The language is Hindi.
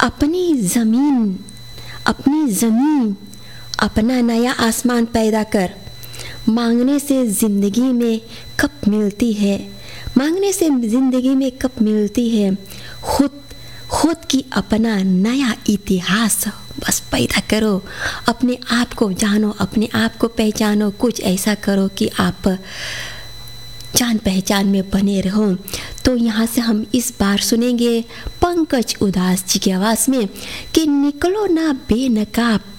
अपनी ज़मीन अपना नया आसमान पैदा कर। मांगने से ज़िंदगी में कब मिलती है, मांगने से ज़िंदगी में कब मिलती है। खुद की अपना नया इतिहास बस पैदा करो। अपने आप को जानो, अपने आप को पहचानो। कुछ ऐसा करो कि आप जान पहचान में बने रहो। तो यहाँ से हम इस बार सुनेंगे पंकज उदास जी की आवाज़ में कि निकलो ना बेनकाब